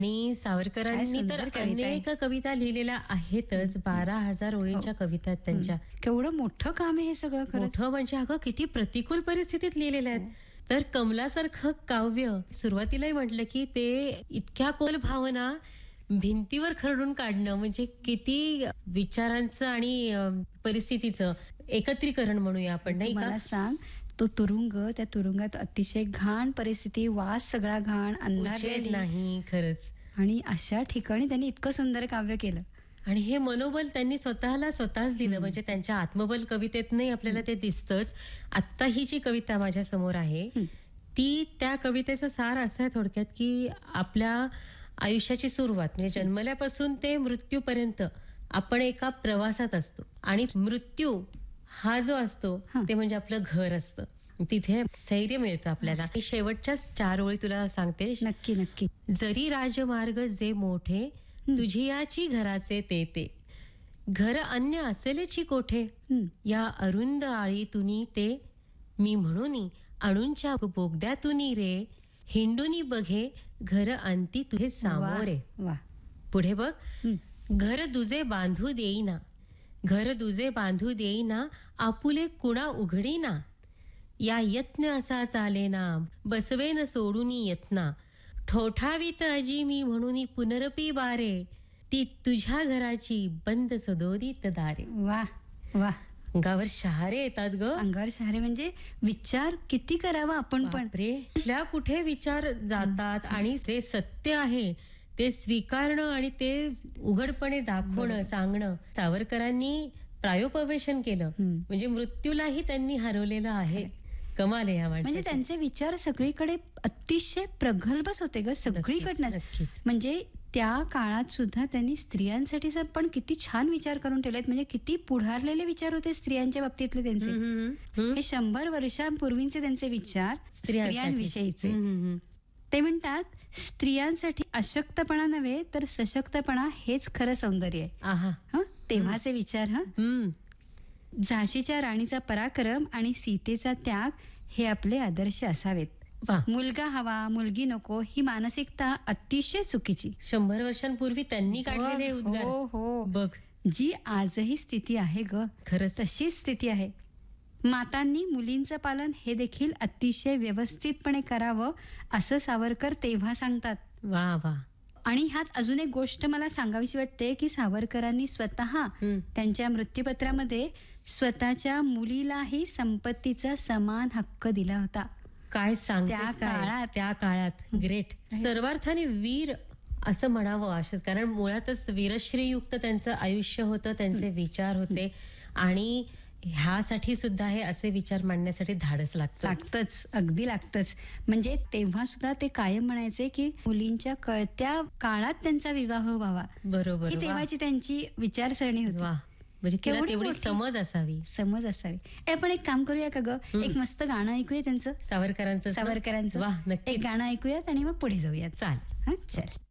आणि सावरकरांनी सुंदर तर कविता आहे. अनेक कविता लिहिलेल्या आहेतच. 12,000 ओळींच्या कविता आहेत त्यांच्या. केवढं मोठं काम आहे हे सगळं खरंच. मोठं म्हणजे अगं किती प्रतिकूल परिस्थितीत लिहिलेल्या आहेत. तर कमलासारखं काव्य सुरुवातीलाही म्हटलं की ते इतक्या खोल भावना भिंतीवर खरडून काढणं म्हणजे किती विचारांचं आणि परिस्थितीचं एकत्रीकरण म्हणूया आपण, नाही का? मला सांग, तो तुरुंग, त्या तुरुंगात अतिशय घाण परिस्थिती, वास सगळा घाण, उजेड अंधारलेली, नाही खरंच. आणि अशा ठिकाणी त्यांनी इतकं सुंदर काव्य केलं. आणि हे मनोबल त्यांनी स्वतःच दिलं. म्हणजे त्यांच्या आत्मबल कवितेतनंही आपल्याला ते दिसतंच. आत्ता ही जी कविता माझ्या समोर आहे ती त्या कवितेचा सार असा आहे थोडक्यात की आपल्या आयुष्याची सुरुवात म्हणजे जन्मल्यापासून ते मृत्यूपर्यंत आपण एका प्रवासात असतो आणि मृत्यू हा जो असतो ते म्हणजे आपलं घर असतं. तिथे स्थैर्य मिळतं आपल्याला. आणि शेवटच्याच 4 ओळी तुला सांगते. नक्की नक्की. जरी राजमार्ग जे मोठे तुझी याची घराचे ते घर अन्य असेलची कोठे या अरुंद आळीतुनी ते मी म्हणून अणूंच्या बोगद्यातुनी रे हिंडूनी बघे घर अंती तुझे सामोरे. वा. पुढे बघ. घर दुजे बांधू देईना, घर दुजे बांधू देईना, आपुले कुणा उघडीना, या यत्न असा चालेना, बसवेन सोडूनी यत्ना, ठोठावीत अजी मी म्हणून पुनरपी बारे, ती तुझ्या घराची बंद सदोदित दारे. वा वा. अंगावर शहारे येतात ग. अंगावर शहारे म्हणजे विचार किती करावा आपण पण. बापरे, कुठल्या कुठे विचार जातात आणि जे सत्य आहे ते स्वीकारणं आणि ते उघडपणे दाखवणं, सांगणं. सावरकरांनी प्रायोपवेशन केलं म्हणजे मृत्यूलाही त्यांनी हरवलेलं आहे. कमाल आहे ह्या म्हणजे माणसाची. त्यांचे विचार सगळीकडे अतिशय प्रगल्भच होते ग, सगळीकडनंच. नक्कीच. म्हणजे त्या काळात सुद्धा त्यांनी स्त्रियांसाठी पण किती छान विचार करून ठेवलेत. म्हणजे किती पुढारलेले विचार होते स्त्रियांच्या बाबतीतले त्यांचे. हे 100 वर्षांपूर्वीचे त्यांचे विचार स्त्रियांविषयीचे. ते म्हणतात, स्त्रियांसाठी अशक्तपणा नव्हे तर सशक्तपणा हेच खरं सौंदर्य आहे. आहा. तेव्हाचे विचार. झाशीच्या राणीचा पराक्रम आणि सीतेचा त्याग हे आपले आदर्श असावेत. वा. मुलगा हवा मुलगी नको ही मानसिकता अतिशय चुकीची. 100 वर्षांपूर्वी त्यांनी काढलेले उद्गार. हो. बघ, जी आजही स्थिती आहे ग, खरंच तशीच स्थिती आहे. मातांनी मुलींचं पालन हे देखील अतिशय व्यवस्थितपणे करावं असं सावरकर तेव्हा सांगतात. वा वा. आणि ह्यात अजून एक गोष्ट मला सांगावीशी वाटते की सावरकरांनी स्वतः त्यांच्या मृत्यूपत्रामध्ये स्वतःच्या मुलीलाही संपत्तीचा समान हक्क दिला होता. काय सांगतेस काय? त्या काळात ग्रेट. सर्वार्थाने वीर असं म्हणावं असेच. कारण मुळातच वीरश्रीयुक्त त्यांचं आयुष्य होतं, त्यांचे विचार होते. आणि ह्यासाठी सुद्धा हे असे विचार मांडण्यासाठी धाडस लागतंच, अगदी लागतंच. म्हणजे तेव्हा सुद्धा ते कायम म्हणायचे की मुलींच्या कळत्या काळात त्यांचा विवाह व्हावा. बरोबर. ही तेव्हाची त्यांची विचारसरणी होती. वा. म्हणजे तेवढी समज असावी. आपण एक काम करूया का ग, एक मस्त गाणं ऐकूया त्यांचं, सावरकरांचं. वा, नक्की. एक गाणं ऐकूयात आणि मग पुढे जाऊयात. चाल. चल.